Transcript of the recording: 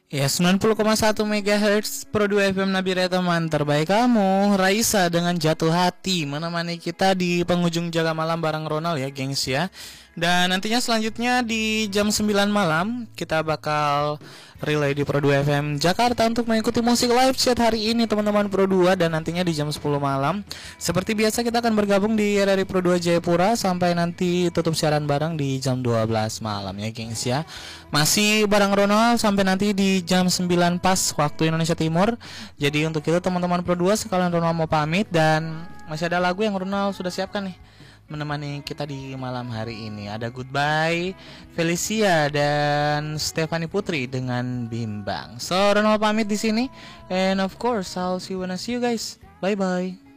Ya, 90,1 MHz Pro 2 FM Nabire, teman terbaik kamu. Raisa dengan Jatuh Hati menemani kita di penghujung jaga malam bareng Ronald ya, gengs ya. Dan nantinya selanjutnya di jam 9 malam kita bakal relay di Pro 2 FM Jakarta untuk mengikuti musik live chat hari ini teman-teman Pro 2. Dan nantinya di jam 10 malam seperti biasa kita akan bergabung di RRI Pro 2 Jayapura sampai nanti tutup siaran bareng di jam 12 malam ya, gengs ya. Masih bareng Ronald sampai nanti di jam 9 pas waktu Indonesia Timur. Jadi untuk itu teman-teman Pro 2 sekalian, Ronald mau pamit dan masih ada lagu yang Ronald sudah siapkan nih menemani kita di malam hari ini. Ada Goodbye, Felicia dan Stefani Putri dengan Bimbang. So Ronald pamit di sini, and of course I'll see you when I see you guys. Bye bye.